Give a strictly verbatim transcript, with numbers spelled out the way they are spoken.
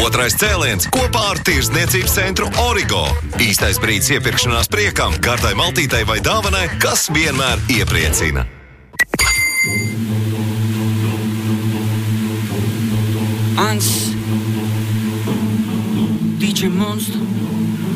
Otrais cēliens kopā ar tirdzniecības centru Origo. Īstais brīdis iepirkšanās priekam, kārtai maltītei vai dāvanai, kas vienmēr iepriecina. Ans, D J Monster.